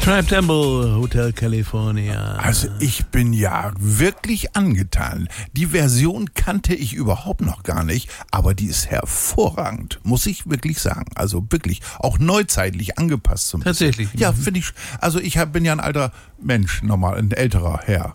Tribe Temple, Hotel California. Also ich bin ja wirklich angetan. Die Version kannte ich überhaupt noch gar nicht, aber die ist hervorragend, muss ich wirklich sagen. Also wirklich, auch neuzeitlich angepasst zum Tatsächlich? Ja, finde ich. Also bin ja ein alter Mensch, normal, ein älterer Herr.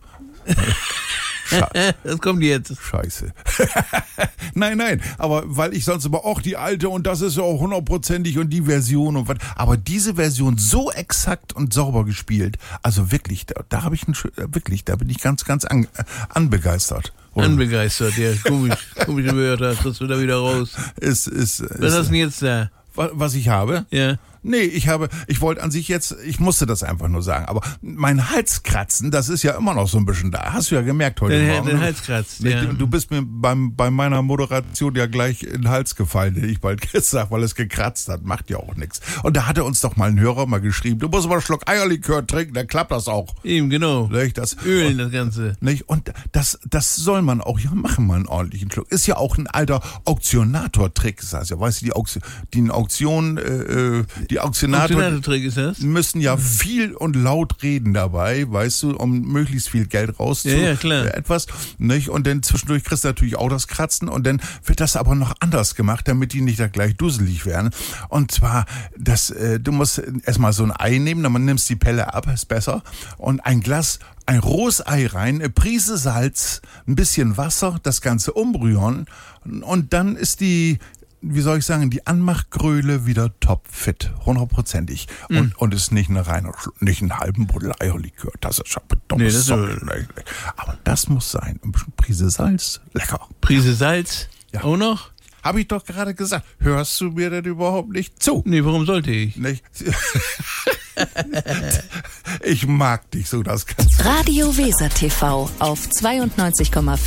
Das kommt jetzt. Scheiße. Nein, aber weil ich sonst immer auch die alte und das ist ja auch 100%ig und die Version und was. Aber diese Version so exakt und sauber gespielt, also wirklich, da habe ich da bin ich ganz anbegeistert. Anbegeistert, ja, komische Wörter, kriegst du da wieder raus. Was hast du denn jetzt da? Was ich habe? Ja. Nee, ich wollte an sich jetzt, ich musste das einfach nur sagen, aber mein Halskratzen, das ist ja immer noch so ein bisschen da. Hast du ja gemerkt heute Morgen. Den Hals kratzt, ja. Du bist mir bei meiner Moderation ja gleich in den Hals gefallen, hätte ich bald gesagt, weil es gekratzt hat. Macht ja auch nichts. Und da hatte uns doch mal ein Hörer mal geschrieben, du musst mal einen Schluck Eierlikör trinken, dann klappt das auch. Eben, genau. Ölen das Ganze. Nicht? Und das soll man auch ja machen, mal einen ordentlichen Schluck. Ist ja auch ein alter Auktionator-Trick. Das heißt ja, weißt du, die Auktionator-Trick ist das? Müssen ja viel und laut reden dabei, weißt du, um möglichst viel Geld etwas, nicht? Und dann zwischendurch kriegst du natürlich auch das Kratzen und dann wird das aber noch anders gemacht, damit die nicht da gleich dusselig werden. Und zwar, du musst erstmal so ein Ei nehmen, dann nimmst die Pelle ab, ist besser, und ein rohes Ei rein, eine Prise Salz, ein bisschen Wasser, das Ganze umrühren und dann ist die Anmachgröle wieder topfit, 100%ig. Und ist nicht nicht einen halben Buddel Eierlikör. Das ist schon bedummes aber das muss sein. Ein bisschen Prise Salz, lecker. Prise Salz? Ja. Auch noch? Habe ich doch gerade gesagt. Hörst du mir denn überhaupt nicht zu? Nee, warum sollte ich? Nicht? Ich mag dich so, das kannst du. Radio Weser TV auf 92,4.